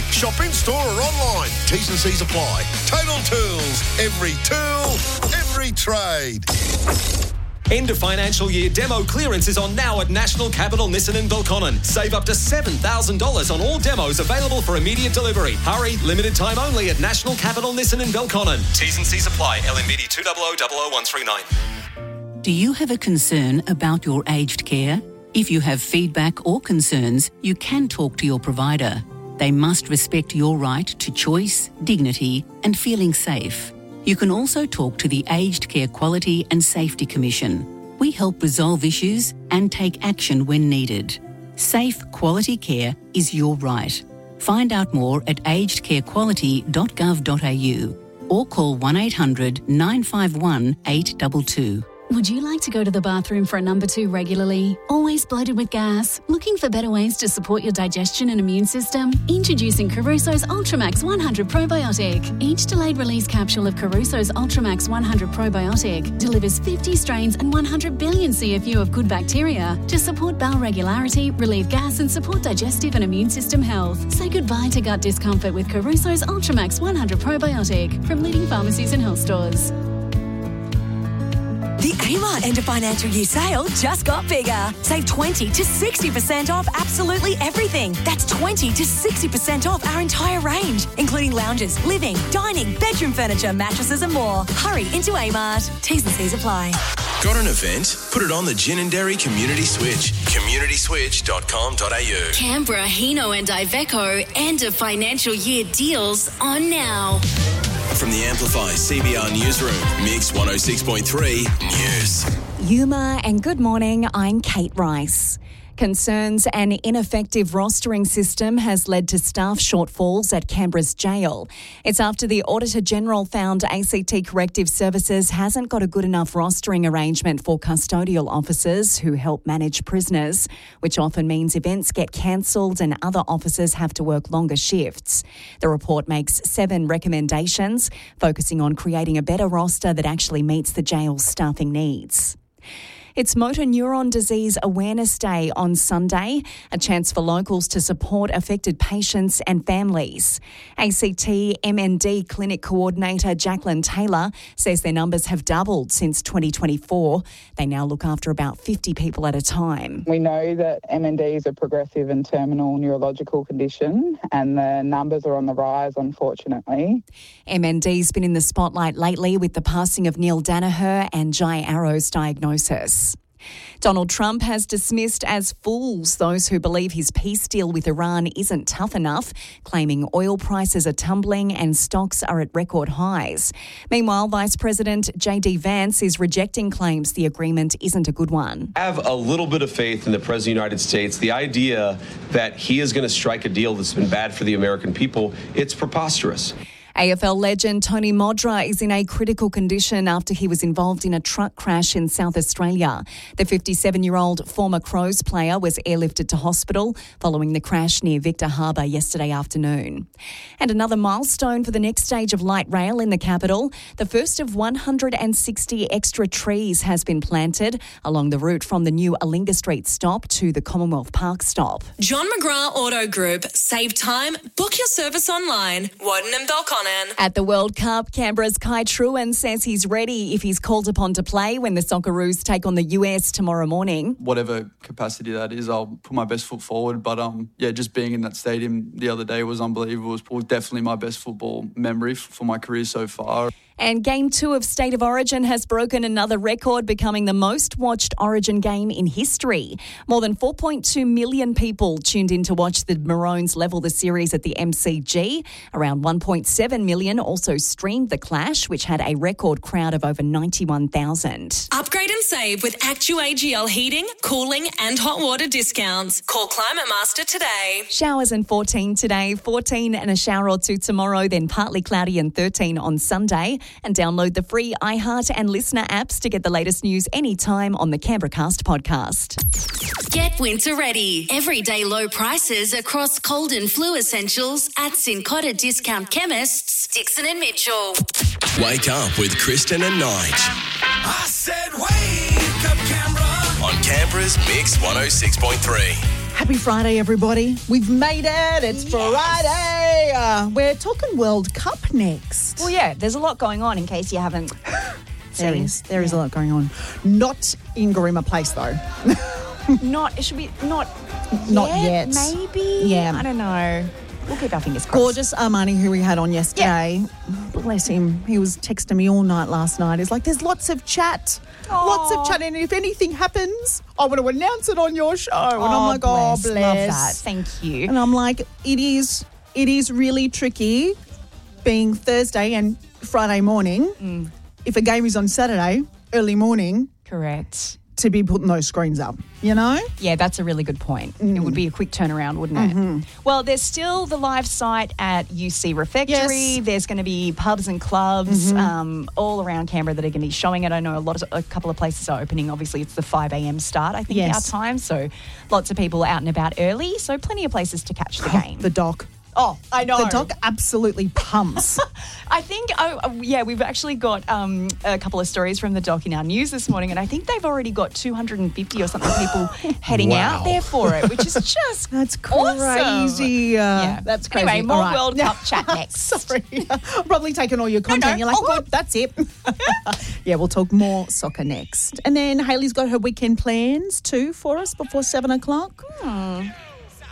Shop in store or online. T's and C's apply. Total Tools. Every tool, every trade. End of financial year demo clearance is on now at National Capital Nissan in Belconnen. Save up to $7,000 on all demos available for immediate delivery. Hurry, limited time only at National Capital Nissan in Belconnen. T's and C's apply. LMBD 2000139. Do you have a concern about your aged care? If you have feedback or concerns, you can talk to your provider. They must respect your right to choice, dignity, and feeling safe. You can also talk to the Aged Care Quality and Safety Commission. We help resolve issues and take action when needed. Safe, quality care is your right. Find out more at agedcarequality.gov.au or call 1800 951 822. Would you like to go to the bathroom for a number 2 regularly? Always bloated with gas? Looking for better ways to support your digestion and immune system? Introducing Caruso's Ultramax 100 Probiotic. Each delayed release capsule of Caruso's Ultramax 100 Probiotic delivers 50 strains and 100 billion CFU of good bacteria to support bowel regularity, relieve gas and support digestive and immune system health. Say goodbye to gut discomfort with Caruso's Ultramax 100 Probiotic from leading pharmacies and health stores. The Amart end of financial year sale just got bigger. Save 20 to 60% off absolutely everything. That's 20 to 60% off our entire range, including lounges, living, dining, bedroom furniture, mattresses and more. Hurry into Amart. T's and C's apply. Got an event? Put it on the Gin and Dairy Community Switch. communityswitch.com.au. Canberra, Hino and Iveco end of financial year deals on now. From the Amplify CBR Newsroom, Mix 106.3 News. Yuma and good morning, I'm Kate Rice. Concerns an ineffective rostering system has led to staff shortfalls at Canberra's jail. It's after the Auditor-General found ACT Corrective Services hasn't got a good enough rostering arrangement for custodial officers who help manage prisoners, which often means events get cancelled and other officers have to work longer shifts. The report makes 7 recommendations, focusing on creating a better roster that actually meets the jail's staffing needs. It's Motor Neuron Disease Awareness Day on Sunday, a chance for locals to support affected patients and families. ACT MND Clinic Coordinator Jacqueline Taylor says their numbers have doubled since 2024. They now look after about 50 people at a time. We know that MND is a progressive and terminal neurological condition, and the numbers are on the rise, unfortunately. MND's been in the spotlight lately with the passing of Neil Danaher and Jai Arrow's diagnosis. Donald Trump has dismissed as fools those who believe his peace deal with Iran isn't tough enough, claiming oil prices are tumbling and stocks are at record highs. Meanwhile, Vice President J.D. Vance is rejecting claims the agreement isn't a good one. I have a little bit of faith in the President of the United States. The idea that he is going to strike a deal that's been bad for the American people, it's preposterous. AFL legend Tony Modra is in a critical condition after he was involved in a truck crash in South Australia. The 57-year-old former Crows player was airlifted to hospital following the crash near Victor Harbour yesterday afternoon. And another milestone for the next stage of light rail in the capital. The first of 160 extra trees has been planted along the route from the new Alinga Street stop to the Commonwealth Park stop. John McGrath Auto Group. Save time. Book your service online. Woden and Belconnen. At the World Cup, Canberra's Kai Truen says he's ready if he's called upon to play when the Socceroos take on the US tomorrow morning. Whatever capacity that is, I'll put my best foot forward. But just being in that stadium the other day was unbelievable. It was definitely my best football memory for my career so far. And Game 2 of State of Origin has broken another record, becoming the most watched Origin game in history. More than 4.2 million people tuned in to watch the Maroons level the series at the MCG. Around 1.7 million also streamed the clash, which had a record crowd of over 91,000. Upgrade and save with ActuAGL heating, cooling and hot water discounts. Call Climate Master today. Showers and 14 today, 14 and a shower or two tomorrow, then partly cloudy and 13 on Sunday. And download the free iHeart and Listener apps to get the latest news anytime on the Canberracast podcast. Get winter ready. Everyday low prices across cold and flu essentials at Cincotta Discount Chemists, Dixon and Mitchell. Wake up with Kristen and Nige. I said wake up, Canberra. On Canberra's Mix 106.3. Happy Friday, everybody. We've made it. It's Friday. we're talking World Cup next. Well, yeah, there's a lot going on in case you haven't seen. There is a lot going on. Not in Garima Place, though. Not yet. Maybe? Yeah. I don't know. We'll keep our fingers crossed. Gorgeous Armani, who we had on yesterday. Bless him. He was texting me all night last night. He's like, there's lots of chat. Lots of chat. And if anything happens, I want to announce it on your show. And I'm like, bless. Love that. Thank you. And I'm like, it is really tricky being Thursday and Friday morning. If a game is on Saturday, early morning. Correct. To be putting those screens up, you know? Yeah, that's a really good point. It would be a quick turnaround, wouldn't it? Well, there's still the live site at UC Refectory. Yes. There's going to be pubs and clubs all around Canberra that are going to be showing it. I know a couple of places are opening. Obviously, it's the 5 a.m. start, I think, our time. So lots of people out and about early. So plenty of places to catch the game. The dock. Oh, I know. The dock absolutely pumps. I think, we've actually got a couple of stories from the dock in our news this morning, and I think they've already got 250 or something people heading out there for it, which is just That's awesome. crazy. That's crazy. Anyway, more All right. World Cup chat next. Sorry. I'm probably taking all your content. You're like, good, that's it. Yeah, we'll talk more soccer next. And then Hayley's got her weekend plans too for us before 7 o'clock.